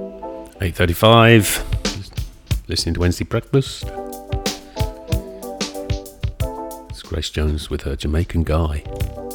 8:35. Listening to Wednesday Breakfast. It's Grace Jones with her Jamaican Guy.